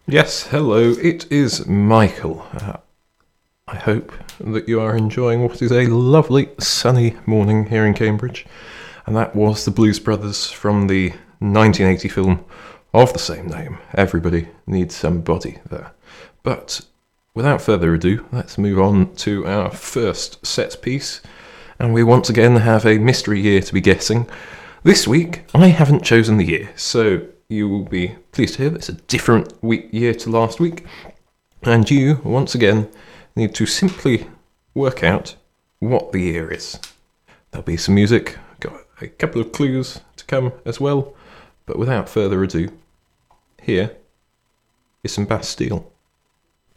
Yes, hello, it is Michael. I hope that you are enjoying what is a lovely sunny morning here in Cambridge. And that was the Blues Brothers from the 1980 film of the same name. Everybody needs somebody there. But without further ado, let's move on to our first set piece. And we once again have a mystery year to be guessing. This week, I haven't chosen the year, so you will be pleased to hear that it's a different year to last week. And you, once again, need to simply work out what the year is. There'll be some music, got a couple of clues to come as well. But without further ado, here is some Bastille.